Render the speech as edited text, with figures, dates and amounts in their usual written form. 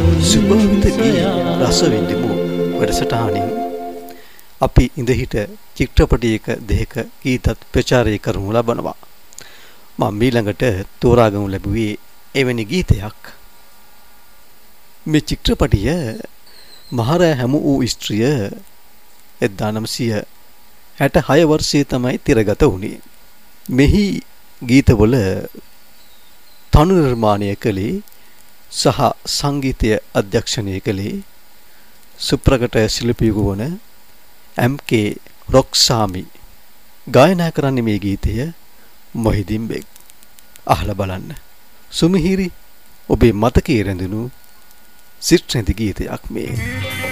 සුභාවිත ගී රස විඳිමු වැඩසටහනින් අපි ඉඳහිට චිත්‍රපටයක දෙක ගීතත් ප්‍රචාරය කරනු ලබනවා. මම ඊළඟට තෝරාගනු ලැබුවේ එවැනි ගීතයක්. මේ චිත්‍රපටය මහරෑ හැමු වූ ස්ත්‍රිය 1966 වර්ෂයේ තමයි තිරගත වුණේ. මෙහි ගීතවල තනු නිර්මාණය කළේ සහ සංගීතය අධ්‍යක්ෂණය කළේ සුප්‍රකට ශිල්පියෙකු වන එම්.කේ. රොක්සාමි. ගායනා කරන්නේ මේ ගීතය මොහිදින් බෙග්. අහලා බලන්න. සුමිහිරි ඔබේ මතකයේ රැඳුණු සිත්‍රැඳි ගීතයක් මේ.